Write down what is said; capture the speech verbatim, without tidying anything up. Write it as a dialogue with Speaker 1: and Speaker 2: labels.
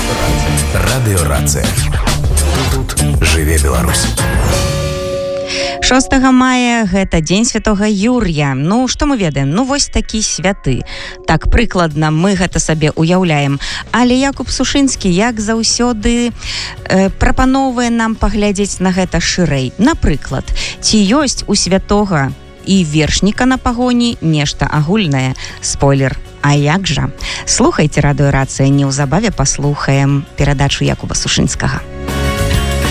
Speaker 1: Радыёрацыя. Тут жыве Беларусь.
Speaker 2: шостага мая гэта дзень святога Юр'я. Ну, што мы ведаем? Ну, вось такі святы. Так, прыкладна мы гэта сабе уяўляем. Але Якуб Сушынскі, як заўсёды, э, прапаноўвае нам паглядзець на гэта шырэй. Напрыклад, ці ёсць у святога і вершніка на пагоні нешта агульнае? Спойлер. А як жа? Слухайце радыёрацыя, неўзабаве паслухаем перадачу Якуба Сушынскага.